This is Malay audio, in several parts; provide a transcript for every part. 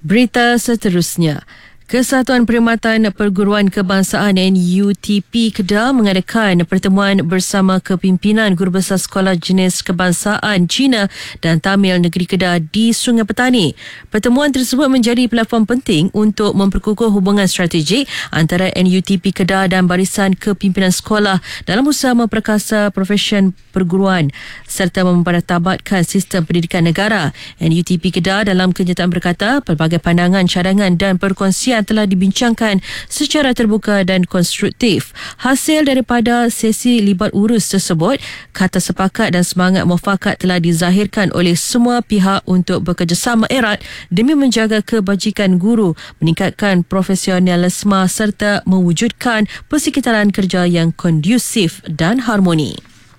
Berita seterusnya. Kesatuan Perkhidmatan Perguruan Kebangsaan NUTP Kedah mengadakan pertemuan bersama kepimpinan Guru Besar Sekolah Jenis Kebangsaan Cina dan Tamil Negeri Kedah di Sungai Petani. Pertemuan tersebut menjadi platform penting untuk memperkukuh hubungan strategik antara NUTP Kedah dan barisan kepimpinan sekolah dalam usaha memperkasa profesion perguruan serta mempertabatkan sistem pendidikan negara. NUTP Kedah dalam kenyataan berkata pelbagai pandangan, cadangan dan perkongsian telah dibincangkan secara terbuka dan konstruktif. Hasil daripada sesi libat urus tersebut, kata sepakat dan semangat muafakat telah dizahirkan oleh semua pihak untuk bekerjasama erat demi menjaga kebajikan guru, meningkatkan profesionalisme serta mewujudkan persekitaran kerja yang kondusif dan harmoni.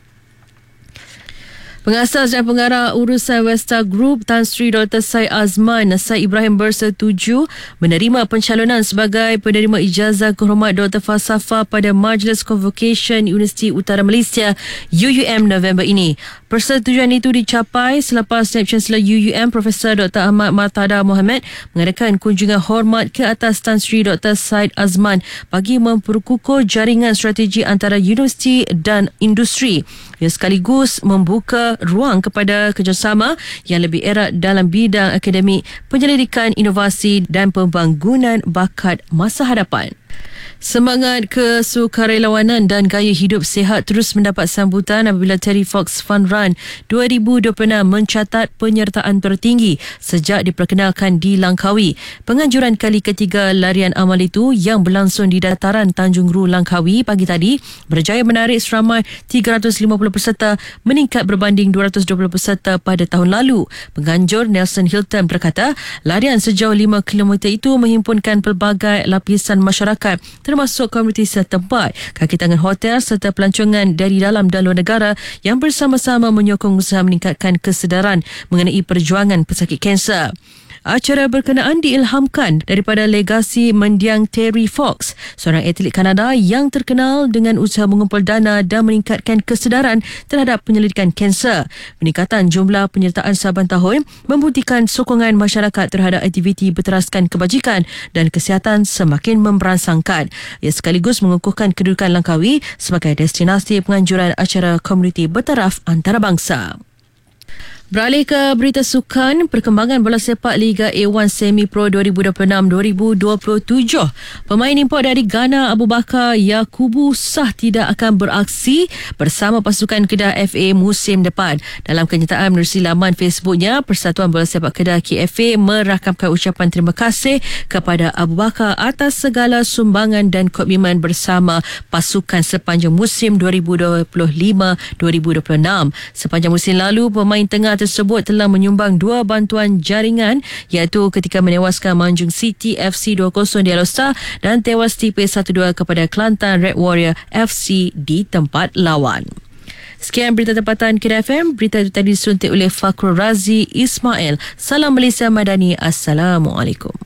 Pengasas dan pengarah urusan Westa Group Tan Sri Dr. Syed Azman Syed Ibrahim bersetuju menerima pencalonan sebagai penerima ijazah kehormat Dr. Falsafah pada Majlis Convocation Universiti Utara Malaysia UUM November ini. Persetujuan itu dicapai selepas Naib Chancellor UUM Profesor Dr. Ahmad Martada Mohamed mengadakan kunjungan hormat ke atas Tan Sri Dr. Syed Azman bagi memperkukuh jaringan strategi antara universiti dan industri. Ia sekaligus membuka ruang kepada kerjasama yang lebih erat dalam bidang akademik, penyelidikan, inovasi dan pembangunan bakat masa hadapan. Semangat kesukarelawanan dan gaya hidup sihat terus mendapat sambutan apabila Terry Fox Fun Run 2026 mencatat penyertaan tertinggi sejak diperkenalkan di Langkawi. Penganjuran kali ketiga larian amal itu yang berlangsung di dataran Tanjung Ru, Langkawi pagi tadi berjaya menarik seramai 350 peserta, meningkat berbanding 220 peserta pada tahun lalu. Penganjur Nelson Hilton berkata, larian sejauh 5 km itu menghimpunkan pelbagai lapisan masyarakat termasuk komuniti setempat, kaki tangan hotel serta pelancongan dari dalam dan luar negara yang bersama-sama menyokong usaha meningkatkan kesedaran mengenai perjuangan pesakit kanser. Acara berkenaan diilhamkan daripada legasi mendiang Terry Fox, seorang atlet Kanada yang terkenal dengan usaha mengumpul dana dan meningkatkan kesedaran terhadap penyelidikan kanser. Peningkatan jumlah penyertaan saban tahun membuktikan sokongan masyarakat terhadap aktiviti berteraskan kebajikan dan kesihatan semakin memberansangkan. Ia sekaligus mengukuhkan kedudukan Langkawi sebagai destinasi penganjuran acara komuniti bertaraf antarabangsa. Beralih ke berita sukan, perkembangan bola sepak Liga A1 Semi Pro 2026-2027. Pemain import dari Ghana Abu Bakar Yakubu sah tidak akan beraksi bersama pasukan Kedah FA musim depan. Dalam kenyataan menerusi laman Facebooknya, Persatuan Bola Sepak Kedah KFA merakamkan ucapan terima kasih kepada Abu Bakar atas segala sumbangan dan komitmen bersama pasukan sepanjang musim 2025-2026. Sepanjang musim lalu, pemain tengah tersebut telah menyumbang 2 bantuan jaringan, iaitu ketika menewaskan Manjung City FC 2-0 di Alor dan tewas tipis 1-2 kepada Kelantan Red Warrior FC di tempat lawan. Sekian berita tempatan Kedah FM. Berita itu tadi disuntik oleh Fakhrul Razi Ismail. Salam Malaysia Madani. Assalamualaikum.